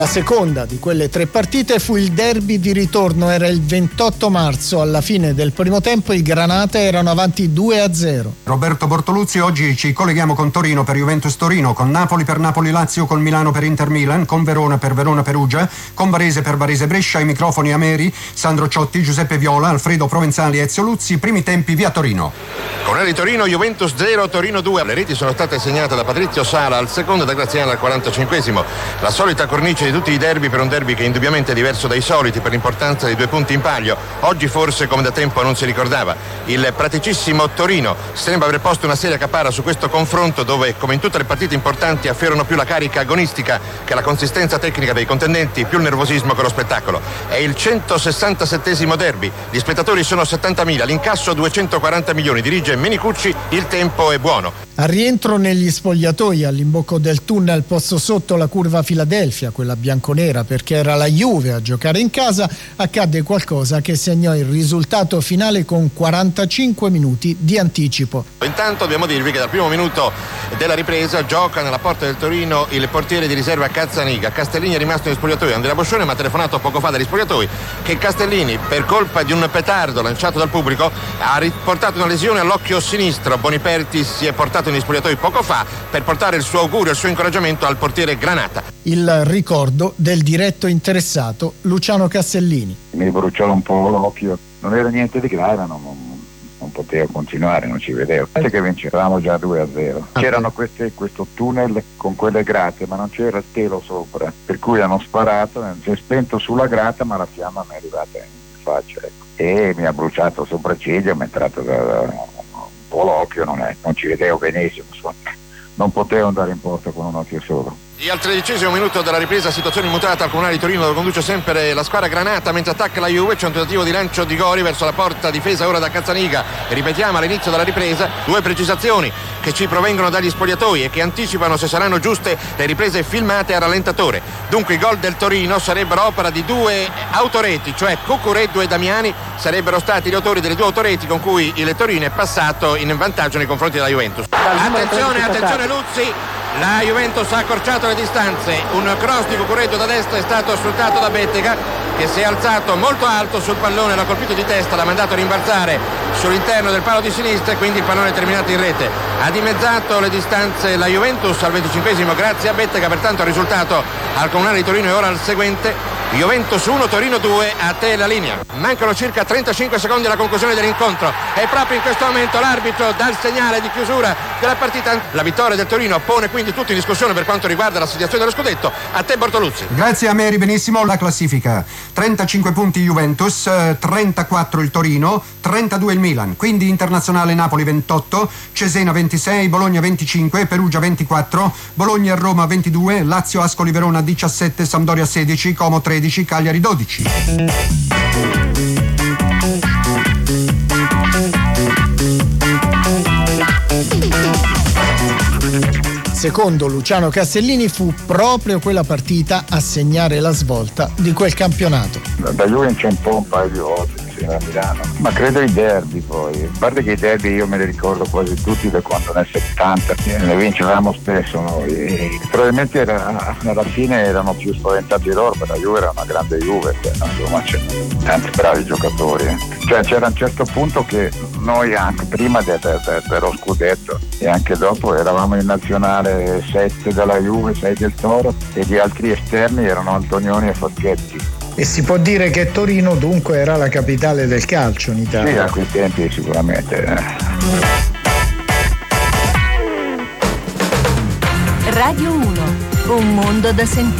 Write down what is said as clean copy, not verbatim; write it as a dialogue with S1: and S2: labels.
S1: La seconda di quelle 3 partite fu il derby di ritorno, era il 28 marzo, alla fine del primo tempo i Granata erano avanti 2-0.
S2: Roberto Bortoluzzi, oggi ci colleghiamo con Torino per Juventus Torino, con Napoli per Napoli Lazio, con Milano per Inter Milan, con Verona per Verona Perugia, con Varese per Varese Brescia, ai microfoni Ameri, Sandro Ciotti, Giuseppe Viola, Alfredo Provenzali e Ezio Luzzi, primi tempi via Torino.
S3: Comunale di Torino, Juventus 0, Torino 2. Le reti sono state segnate da Patrizio Sala al secondo e da Graziano al 45esimo. La solita cornice di tutti i derby per un derby che indubbiamente è diverso dai soliti per l'importanza dei 2 punti in palio. Oggi forse come da tempo non si ricordava. Il praticissimo Torino sembra aver posto una seria capara su questo confronto dove, come in tutte le partite importanti, afferrano più la carica agonistica che la consistenza tecnica dei contendenti, più il nervosismo che lo spettacolo. È il 167esimo derby, gli spettatori sono 70.000, l'incasso 240 milioni, dirige Menicucci, il tempo è buono.
S1: Al rientro negli spogliatoi, all'imbocco del tunnel posto sotto la curva Filadelfia, quella bianconera perché era la Juve a giocare in casa, accadde qualcosa che segnò il risultato finale con 45 minuti di anticipo.
S3: Intanto dobbiamo dirvi che dal primo minuto della ripresa gioca nella porta del Torino il portiere di riserva Cazzaniga. Castellini è rimasto in spogliatoi. Andrea Boscione mi ha telefonato poco fa dagli spogliatoi che Castellini, per colpa di un petardo lanciato dal pubblico, ha riportato una lesione all'occhio sinistro. Boniperti si è portato negli spogliatoi poco fa per portare il suo augurio e il suo incoraggiamento al portiere Granata.
S1: Il ricordo del diretto interessato Luciano Castellini.
S4: Mi bruciò un po' l'occhio, non era niente di grave, non potevo continuare, non ci vedevo. Che vincevamo già 2-0. C'erano questo tunnel con quelle grate, ma non c'era il telo sopra, per cui hanno sparato, si è spento sulla grata, ma la fiamma mi è arrivata in faccia, ecco. E mi ha bruciato sopracciglio, mi è entrato un po' l'occhio, non ci vedevo benissimo, non potevo andare in porta con un occhio solo.
S3: E al 13° minuto della ripresa, situazione immutata al Comunale di Torino, dove conduce sempre la squadra Granata mentre attacca la Juve. C'è un tentativo di lancio di Gori verso la porta difesa ora da Cazzaniga. E ripetiamo all'inizio della ripresa 2 precisazioni che ci provengono dagli spogliatoi e che anticipano, se saranno giuste, le riprese filmate a rallentatore. Dunque i gol del Torino sarebbero opera di 2 autoreti, cioè Cucureddu e Damiani sarebbero stati gli autori delle 2 autoreti con cui il Torino è passato in vantaggio nei confronti della Juventus. Attenzione Luzzi, la Juventus ha accorciato le distanze, un cross di Cucureddu da destra è stato sfruttato da Bettega che si è alzato molto alto sul pallone, l'ha colpito di testa, l'ha mandato a rimbalzare sull'interno del palo di sinistra e quindi il pallone è terminato in rete. Ha dimezzato le distanze la Juventus al 25esimo grazie a Bettega, pertanto il risultato al Comunale di Torino è ora il seguente: Juventus 1, Torino 2, a te la linea. Mancano circa 35 secondi alla conclusione dell'incontro e proprio in questo momento l'arbitro dà il segnale di chiusura della partita. La vittoria del Torino pone quindi tutto in discussione per quanto riguarda l'assegnazione dello scudetto. A te Bortoluzzi.
S2: Grazie a Meri, benissimo. La classifica: 35 punti Juventus, 34 il Torino, 32 il Milan, quindi internazionale Napoli 28, Cesena 26, Bologna 25, Perugia 24, Bologna e Roma 22, Lazio Ascoli Verona 17, Sampdoria 16, Como 13, Cagliari 12.
S1: Secondo Luciano Castellini fu proprio quella partita a segnare la svolta di quel campionato.
S4: Da Juve c'è un paio di volte a Milano, ma credo i derby poi. A parte che i derby io me li ricordo quasi tutti da quando nel 70 ne vincevamo spesso noi. E probabilmente alla fine erano più spaventati loro, perché la Juve era una grande Juve, insomma c'erano tanti bravi giocatori. Cioè c'era un certo punto che noi anche prima dello scudetto e anche dopo eravamo in nazionale 7 della Juve, 6 del Toro e gli altri esterni erano Antonioni e Facchetti.
S1: E si può dire che Torino dunque era la capitale del calcio in Italia?
S4: Sì, a quei tempi sicuramente.
S5: Radio 1, un mondo da sentire.